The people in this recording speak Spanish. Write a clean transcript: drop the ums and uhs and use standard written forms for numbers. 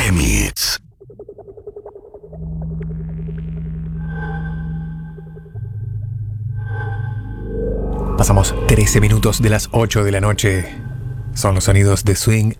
Remix. Pasamos 13 minutos de las 8 de la noche. Son los sonidos de swing